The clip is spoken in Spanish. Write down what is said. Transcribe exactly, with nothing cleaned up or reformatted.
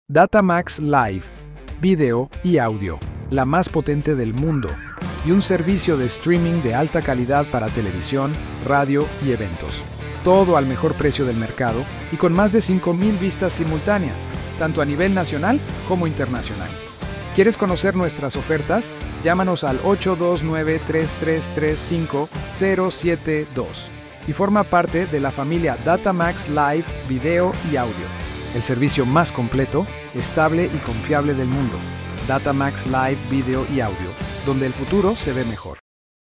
Datamax Live, video y audio, la más potente del mundo, y un servicio de streaming de alta calidad para televisión, radio y eventos. Todo al mejor precio del mercado y con más de cinco mil vistas simultáneas, tanto a nivel nacional como internacional. ¿Quieres conocer nuestras ofertas? Llámanos al ocho dos nueve, tres tres tres cinco cero siete dos y forma parte de la familia Datamax Live, video y audio. El servicio más completo, estable y confiable del mundo. Datamax Live, video y audio, donde el futuro se ve mejor.